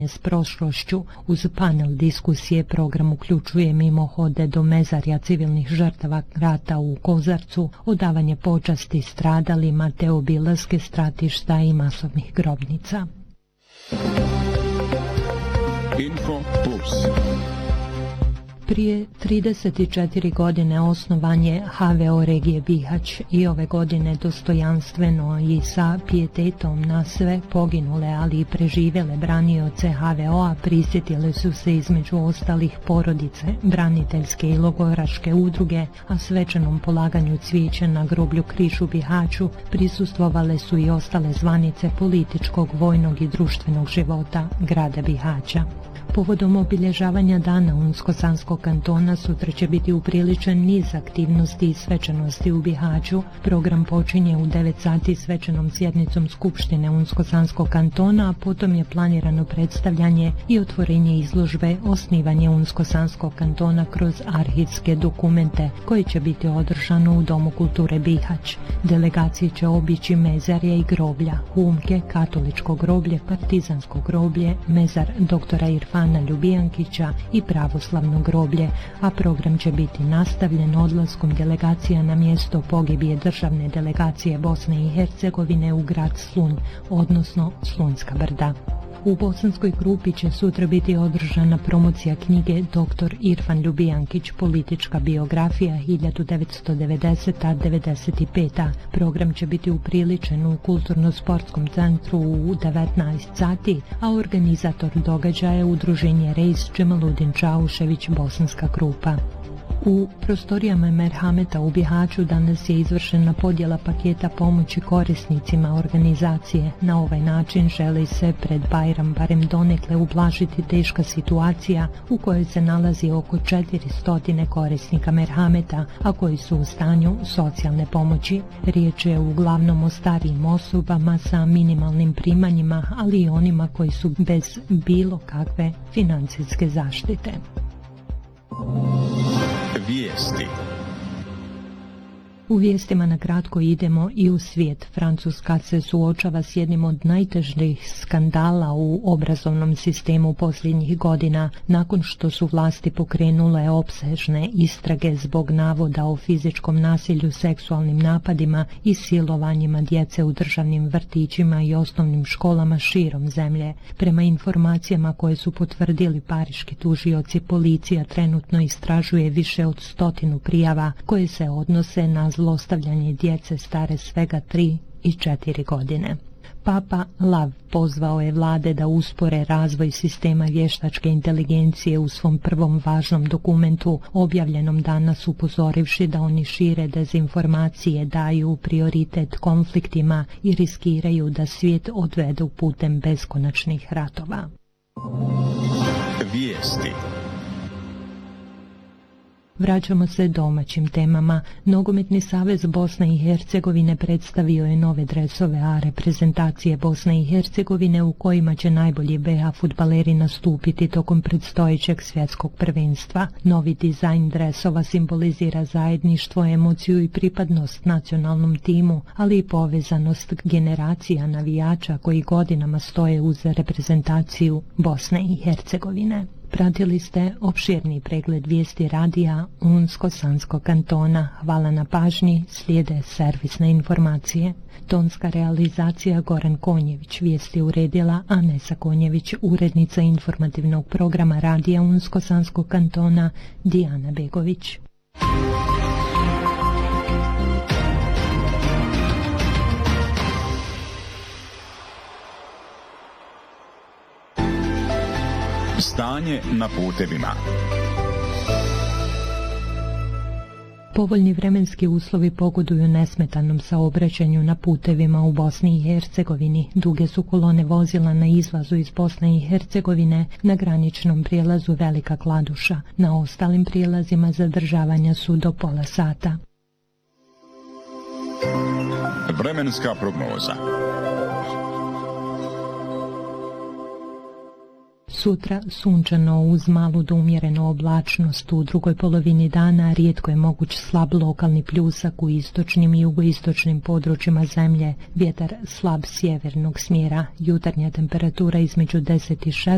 s prošlošću. Uz panel diskusije program uključuje mimohode do mezarja civilnih žrtava rata u Kozarcu, odavanje počasti stradalima te obilaske stratišta i masovnih grobnica. Info Plus. Prije 34 godine osnovan je HVO regije Bihać i ove godine dostojanstveno i sa pijetetom na sve poginule, ali i preživjele branioce HVO-a prisjetile su se između ostalih porodice, braniteljske i logoraške udruge, a svečanom polaganju cvijeća na groblju Križ u Bihaću prisustvovale su i ostale zvanice političkog, vojnog i društvenog života grada Bihaća. Povodom obilježavanja dana Unsko-Sanskog kantona sutra će biti upriličen niz aktivnosti i svečanosti u Bihaću. Program počinje u 9 sati svečanom sjednicom Skupštine Unsko-Sanskog kantona, a potom je planirano predstavljanje i otvorenje izložbe Osnivanje Unsko-Sanskog kantona kroz arhivske dokumente, koji će biti održano u Domu kulture Bihać. Delegacije će obići mezarje i groblja, Humke, katoličko groblje, partizansko groblje, mezar doktora Irfana Ljubijankića i pravoslavno groblje, a program će biti nastavljen odlaskom delegacija na mjesto pogibije državne delegacije Bosne i Hercegovine u grad Slunj, odnosno Slunjska brda. U bosanskoj grupi će sutra biti održana promocija knjige Dr. Irfan Ljubijankić, politička biografija 1990-95. Program će biti upriličen u Kulturno-sportskom centru u 19 sati, a organizator događaja je udruženje Reis Džemaludin Čaušević, bosanska grupa. U prostorijama Merhameta u Bihaću danas je izvršena podjela paketa pomoći korisnicima organizacije. Na ovaj način želi se pred Bajram barem donekle ublažiti teška situacija u kojoj se nalazi oko 400 korisnika Merhameta, a koji su u stanju socijalne pomoći. Riječ je uglavnom o starijim osobama sa minimalnim primanjima, ali i onima koji su bez bilo kakve financijske zaštite. Vijesti. U vijestima na kratko idemo i u svijet. Francuska se suočava s jednim od najtežih skandala u obrazovnom sistemu posljednjih godina, nakon što su vlasti pokrenule opsežne istrage zbog navoda o fizičkom nasilju, seksualnim napadima i silovanjima djece u državnim vrtićima i osnovnim školama širom zemlje. Prema informacijama koje su potvrdili pariški tužioci, policija trenutno istražuje više od 100 prijava koje se odnose na zlostavljanje djece stare svega 3 i 4 godine. Papa Lav pozvao je vlade da uspore razvoj sistema vještačke inteligencije u svom prvom važnom dokumentu, objavljenom danas, upozorivši da oni šire dezinformacije, daju prioritet konfliktima i riskiraju da svijet odvedu putem beskonačnih ratova. Vijesti. Vraćamo se domaćim temama. Nogometni savez Bosne i Hercegovine predstavio je nove dresove A reprezentacije Bosne i Hercegovine u kojima će najbolji BH fudbaleri nastupiti tokom predstojećeg svjetskog prvenstva. Novi dizajn dresova simbolizira zajedništvo, emociju i pripadnost nacionalnom timu, ali i povezanost generacija navijača koji godinama stoje uz reprezentaciju Bosne i Hercegovine. Pratili ste opširni pregled vijesti radija Unsko-Sanskog kantona. Hvala na pažnji, slijede servisne informacije. Tonska realizacija Goran Konjević, vijesti uredila Anesa Konjević, urednica informativnog programa radija Unsko-Sanskog kantona Dijana Begović. Stanje na putevima. Povoljni vremenski uslovi pogoduju nesmetanom saobraćanju na putevima u Bosni i Hercegovini. Duge su kolone vozila na izlazu iz Bosne i Hercegovine na graničnom prijelazu Velika Kladuša. Na ostalim prijelazima zadržavanja su do pola sata. Vremenska prognoza. Sutra sunčano uz malu do umjerenu oblačnost, u drugoj polovini dana rijetko je moguć slab lokalni pljusak u istočnim i jugoistočnim područjima zemlje, vjetar slab sjevernog smjera, jutarnja temperatura između 10 i 16